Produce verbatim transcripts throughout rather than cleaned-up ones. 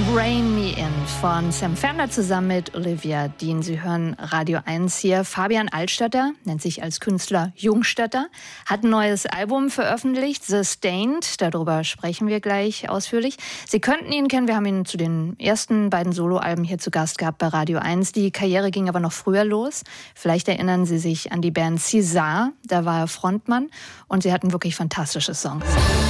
Brain Me In von Sam Fender zusammen mit Olivia Dean. Sie hören Radio eins hier. Fabian Altstatter, nennt sich als Künstler Jungstatter, hat ein neues Album veröffentlicht, Sustained. Darüber sprechen wir gleich ausführlich. Sie könnten ihn kennen, wir haben ihn zu den ersten beiden Soloalben hier zu Gast gehabt bei Radio eins. Die Karriere ging aber noch früher los. Vielleicht erinnern Sie sich an die Band César, da war er Frontmann und sie hatten wirklich fantastische Songs.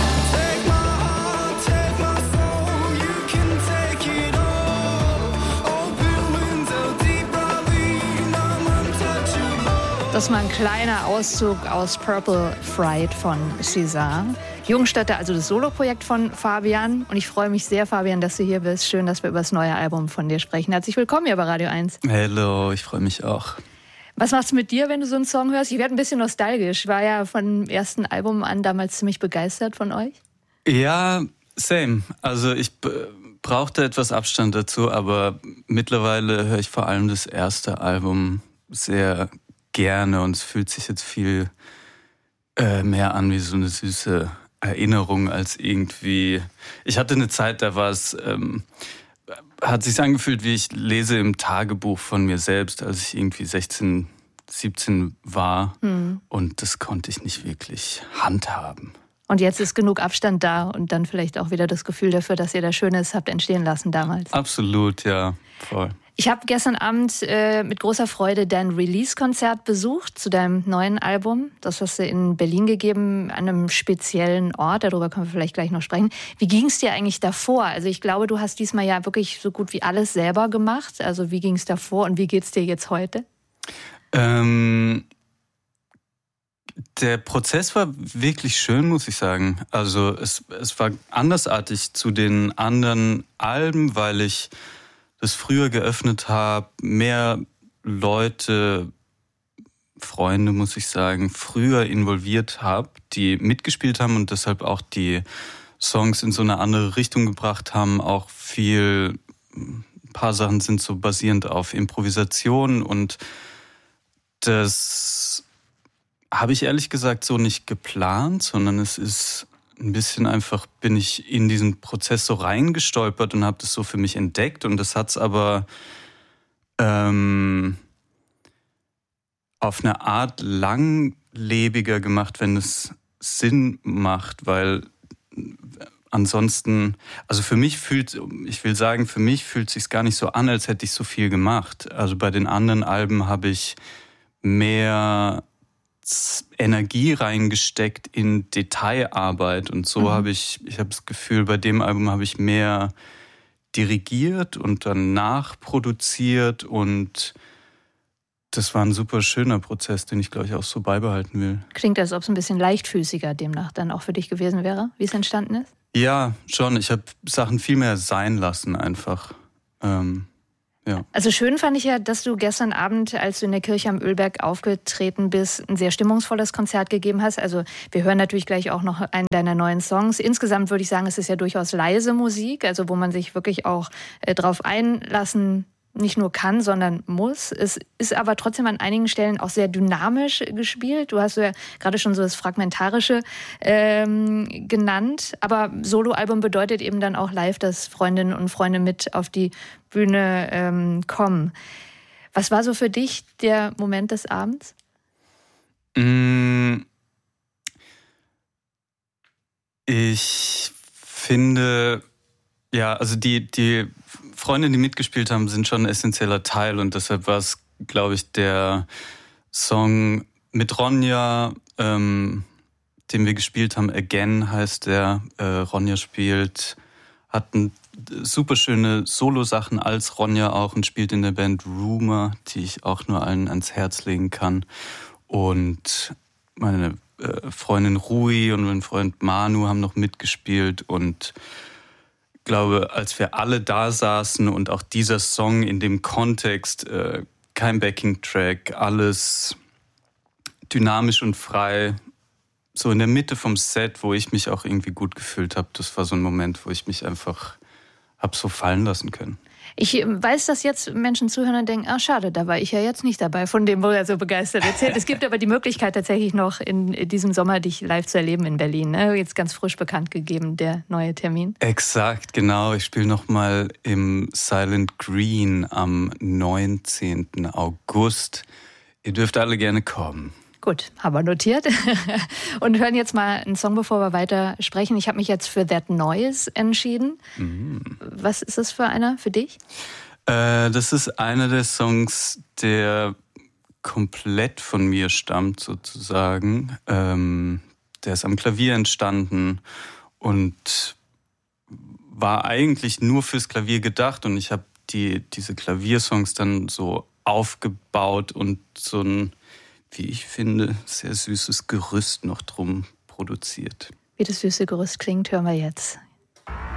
Das ist mal ein kleiner Auszug aus Purple Fright von César. Jungstatter, also das Soloprojekt von Fabian. Und ich freue mich sehr, Fabian, dass du hier bist. Schön, dass wir über das neue Album von dir sprechen. Herzlich willkommen hier bei Radio eins. Hallo, ich freue mich auch. Was machst du mit dir, wenn du so einen Song hörst? Ich werde ein bisschen nostalgisch. Ich war ja von dem ersten Album an damals ziemlich begeistert von euch. Ja, same. Also ich b- brauchte etwas Abstand dazu, aber mittlerweile höre ich vor allem das erste Album sehr gerne und es fühlt sich jetzt viel äh, mehr an wie so eine süße Erinnerung als irgendwie. Ich hatte eine Zeit, da war es, ähm, hat sich angefühlt, wie ich lese im Tagebuch von mir selbst, als ich irgendwie sechzehn, siebzehn war mhm. und das konnte ich nicht wirklich handhaben. Und jetzt ist genug Abstand da und dann vielleicht auch wieder das Gefühl dafür, dass ihr das Schönes habt entstehen lassen damals. Absolut, ja, voll. Ich habe gestern Abend äh, mit großer Freude dein Release-Konzert besucht zu deinem neuen Album. Das hast du in Berlin gegeben, an einem speziellen Ort. Darüber können wir vielleicht gleich noch sprechen. Wie ging es dir eigentlich davor? Also ich glaube, du hast diesmal ja wirklich so gut wie alles selber gemacht. Also wie ging es davor und wie geht's dir jetzt heute? Ähm, der Prozess war wirklich schön, muss ich sagen. Also es, es war andersartig zu den anderen Alben, weil ich das früher geöffnet habe, mehr Leute, Freunde, muss ich sagen, früher involviert habe, die mitgespielt haben und deshalb auch die Songs in so eine andere Richtung gebracht haben. Auch viel, ein paar Sachen sind so basierend auf Improvisation und das habe ich ehrlich gesagt so nicht geplant, sondern es ist ein bisschen einfach, bin ich in diesen Prozess so reingestolpert und habe das so für mich entdeckt und das hat es aber ähm, auf eine Art langlebiger gemacht, wenn es Sinn macht, weil ansonsten, also für mich fühlt, ich will sagen, für mich fühlt es sich gar nicht so an, als hätte ich so viel gemacht. Also bei den anderen Alben habe ich mehr Energie reingesteckt in Detailarbeit und so mhm. habe ich, ich habe das Gefühl, bei dem Album habe ich mehr dirigiert und dann nachproduziert und das war ein super schöner Prozess, den ich, glaube ich, auch so beibehalten will. Klingt, als ob es ein bisschen leichtfüßiger demnach dann auch für dich gewesen wäre, wie es entstanden ist? Ja, schon. Ich habe Sachen viel mehr sein lassen einfach. Ähm, Ja. Also schön fand ich ja, dass du gestern Abend, als du in der Kirche am Ölberg aufgetreten bist, ein sehr stimmungsvolles Konzert gegeben hast. Also wir hören natürlich gleich auch noch einen deiner neuen Songs. Insgesamt würde ich sagen, es ist ja durchaus leise Musik, also wo man sich wirklich auch äh, drauf einlassen nicht nur kann, sondern muss. Es ist aber trotzdem an einigen Stellen auch sehr dynamisch gespielt. Du hast ja gerade schon so das Fragmentarische ähm, genannt. Aber Soloalbum bedeutet eben dann auch live, dass Freundinnen und Freunde mit auf die Bühne ähm, kommen. Was war so für dich der Moment des Abends? Ich finde, ja, also die, die Freunde, die mitgespielt haben, sind schon ein essentieller Teil und deshalb war es, glaube ich, der Song mit Ronja, ähm, den wir gespielt haben, Again heißt der. Äh, Ronja spielt, hat ein, super schöne Solo-Sachen als Ronja auch und spielt in der Band Rumor, die ich auch nur allen ans Herz legen kann. Und meine äh, Freundin Rui und mein Freund Manu haben noch mitgespielt und ich glaube, als wir alle da saßen und auch dieser Song in dem Kontext, äh, kein Backing-Track, alles dynamisch und frei, so in der Mitte vom Set, wo ich mich auch irgendwie gut gefühlt habe, das war so ein Moment, wo ich mich einfach habe so fallen lassen können. Ich weiß, dass jetzt Menschen zuhören und denken, ah schade, da war ich ja jetzt nicht dabei, von dem, wo er so begeistert erzählt. Es gibt aber die Möglichkeit tatsächlich noch in diesem Sommer dich live zu erleben in Berlin. Ne? Jetzt ganz frisch bekannt gegeben, der neue Termin. Exakt, genau. Ich spiele nochmal im Silent Green am neunzehnten August. Ihr dürft alle gerne kommen. Gut, haben wir notiert. Und hören jetzt mal einen Song, bevor wir weiter sprechen. Ich habe mich jetzt für That Noise entschieden. Mhm. Was ist das für einer für dich? Äh, das ist einer der Songs, der komplett von mir stammt, sozusagen. Ähm, der ist am Klavier entstanden und war eigentlich nur fürs Klavier gedacht. Und ich habe die, diese Klaviersongs dann so aufgebaut und so ein, wie ich finde, sehr süßes Gerüst noch drum produziert. Wie das süße Gerüst klingt, hören wir jetzt.